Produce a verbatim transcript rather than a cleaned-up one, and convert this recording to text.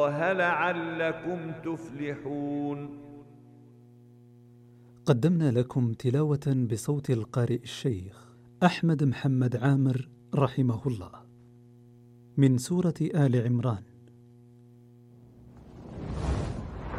لعلكم تفلحون. قدمنا لكم تلاوة بصوت القارئ الشيخ أحمد محمد عامر رحمه الله من سورة آل عمران